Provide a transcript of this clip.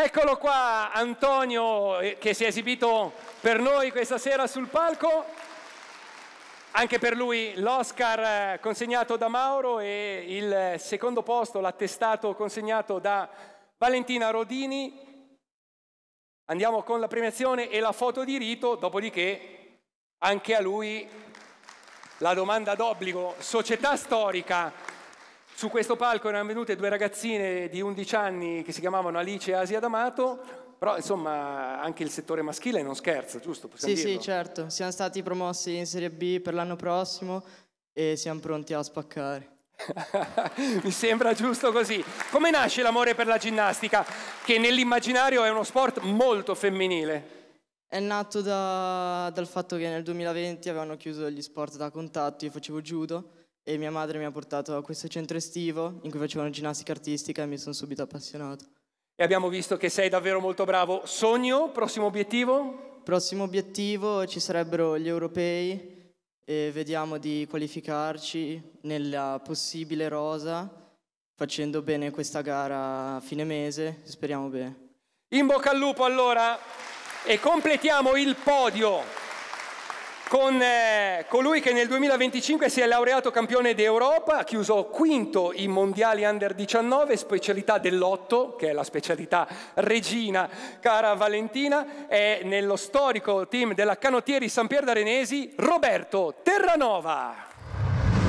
Eccolo qua, Antonio, che si è esibito per noi questa sera sul palco. Anche per lui l'Oscar consegnato da Mauro e il secondo posto, l'attestato consegnato da Valentina Rodini. Andiamo con la premiazione e la foto di rito, dopodiché anche a lui la domanda d'obbligo. Società storica. Su questo palco erano venute due ragazzine di 11 anni che si chiamavano Alice e Asia D'Amato, però insomma anche il settore maschile non scherza, giusto? Possiamo dirlo? Sì, certo, siamo stati promossi in Serie B per l'anno prossimo e siamo pronti a spaccare. Mi sembra giusto così. Come nasce l'amore per la ginnastica, che nell'immaginario è uno sport molto femminile? È nato dal fatto che nel 2020 avevano chiuso gli sport da contatto, io facevo judo e mia madre mi ha portato a questo centro estivo in cui facevano ginnastica artistica e mi sono subito appassionato. E abbiamo visto che sei davvero molto bravo. Sogno? Prossimo obiettivo? Prossimo obiettivo ci sarebbero gli europei e vediamo di qualificarci nella possibile rosa facendo bene questa gara a fine mese, speriamo bene. In bocca al lupo allora e completiamo il podio con colui che nel 2025 si è laureato campione d'Europa, ha chiuso quinto in mondiali under 19, specialità dell'8, che è la specialità regina, cara Valentina, è nello storico team della Canottieri San Pier d'Arenesi, Roberto Terranova.